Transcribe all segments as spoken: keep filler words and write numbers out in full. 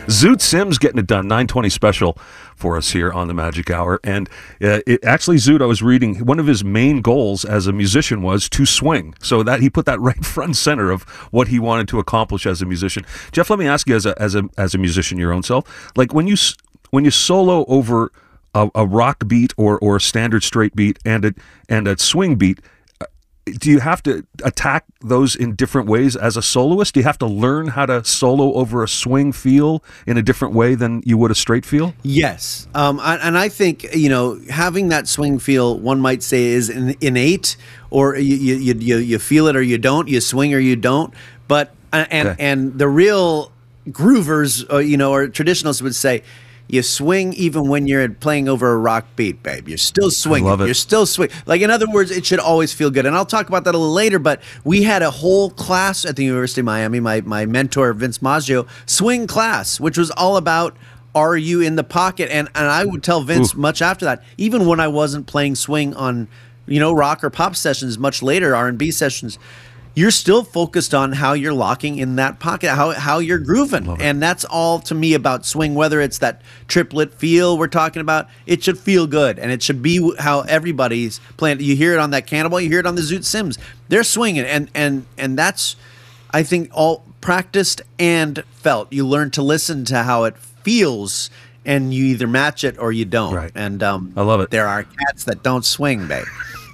Zoot Sims getting it done, nine twenty special for us here on the Magic Hour. And uh, it, actually, Zoot, I was reading, one of his main goals as a musician was to swing. So that he put that right front and center of what he wanted to accomplish as a musician. Jeff, let me ask you, as a as a as a musician, your own self, like when you when you solo over a, a rock beat or or a standard straight beat and a and a swing beat, do you have to attack those in different ways as a soloist? Do you have to learn how to solo over a swing feel in a different way than you would a straight feel? Yes. Um, I, and I think, you know, having that swing feel, one might say, is in, innate, or you, you, you, you feel it or you don't, you swing or you don't. But, and, okay. and the real groovers, uh, you know, or traditionalists would say, you swing even when you're playing over a rock beat, babe. You're still swinging. I love it. You're still swinging. Like, in other words, it should always feel good. And I'll talk about that a little later, but we had a whole class at the University of Miami, my, my mentor, Vince Maggio, swing class, which was all about, are you in the pocket? And, and I would tell Vince Ooh. much after that, even when I wasn't playing swing on, you know, rock or pop sessions much later, R and B sessions, you're still focused on how you're locking in that pocket, how how you're grooving. And that's all to me about swing, whether it's that triplet feel we're talking about. It should feel good, and it should be how everybody's playing. You hear it on that Cannonball, you hear it on the Zoot Sims. They're swinging, and and and that's, I think, all practiced and felt. You learn to listen to how it feels, and you either match it or you don't. Right. And um, I love it. There are cats that don't swing, babe.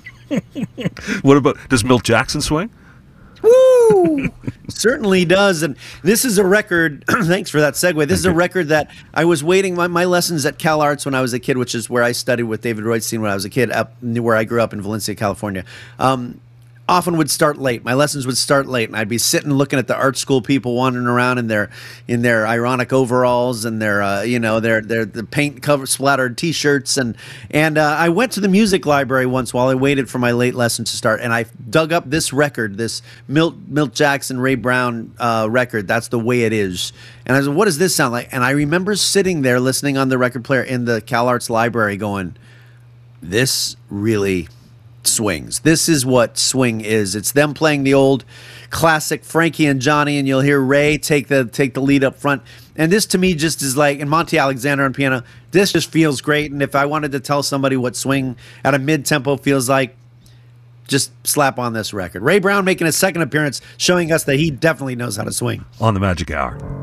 What about, does Milt Jackson swing? Woo! Certainly does. And this is a record, thanks for that segue. This Thank is a you. record that I was waiting, my, my lessons at Cal Arts when I was a kid, which is where I studied with David Roystein when I was a kid, up where I grew up in Valencia, California. Um, often would start late. My lessons would start late, and I'd be sitting looking at the art school people wandering around in their in their ironic overalls and their uh, you know their their the paint cover splattered T-shirts, and and uh, I went to the music library once while I waited for my late lesson to start, and I dug up this record, this Milt Milt Jackson Ray Brown uh, record. That's the Way It Is, and I said, what does this sound like? And I remember sitting there listening on the record player in the Cal Arts library, going, this really swings. This is what swing is. It's them playing the old classic Frankie and Johnny, and you'll hear Ray take the take the lead up front. And this to me just is like, and Monty Alexander on piano, this just feels great. And if I wanted to tell somebody what swing at a mid-tempo feels like, just slap on this record. Ray Brown making a second appearance, showing us that he definitely knows how to swing. On the Magic Hour.